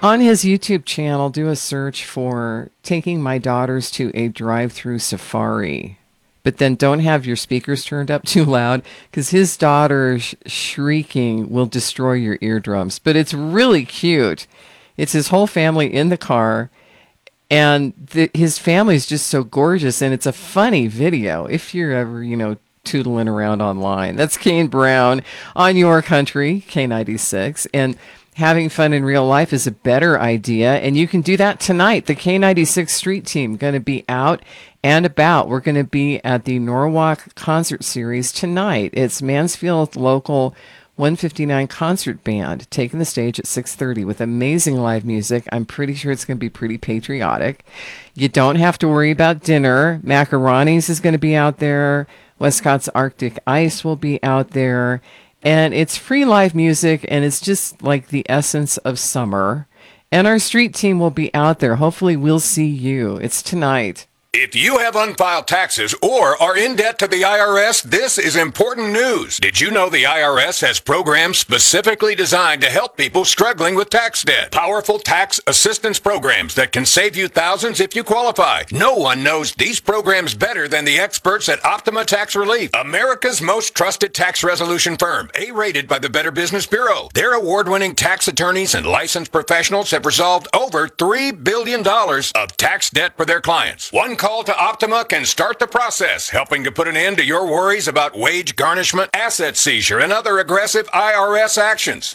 On his YouTube channel, do a search for taking my daughters to a drive-through safari. But then don't have your speakers turned up too loud because his daughter's shrieking will destroy your eardrums. But it's really cute. It's his whole family in the car, and his family is just so gorgeous, and it's a funny video if you're ever, tootling around online. That's Kane Brown on Your Country, K96, and having fun in real life is a better idea, and you can do that tonight. The K96 Street Team going to be out and about. We're going to be at the Norwalk Concert Series tonight. It's Mansfield local 159 concert band taking the stage at 6:30 with amazing live music. I'm pretty sure it's going to be pretty patriotic. You don't have to worry about dinner. Macaroni's is going to be out there. Westcott's Arctic Ice will be out there. And it's free live music, and it's just like the essence of summer. And our street team will be out there. Hopefully we'll see you. It's tonight. If you have unfiled taxes or are in debt to the IRS, this is important news. Did you know the IRS has programs specifically designed to help people struggling with tax debt? Powerful tax assistance programs that can save you thousands if you qualify. No one knows these programs better than the experts at Optima Tax Relief, America's most trusted tax resolution firm, A-rated by the Better Business Bureau. Their award-winning tax attorneys and licensed professionals have resolved over $3 billion of tax debt for their clients. One call to Optima can start the process, helping to put an end to your worries about wage garnishment, asset seizure, and other aggressive IRS actions.